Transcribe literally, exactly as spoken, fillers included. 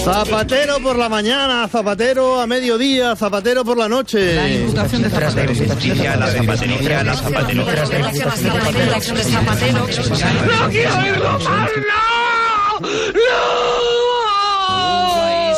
Zapatero por la mañana, Zapatero a mediodía, Zapatero por la noche. La imputación de Zapatero. La zapatería, la zapatería. ¡No quiero irlo! ¡No! ¡No!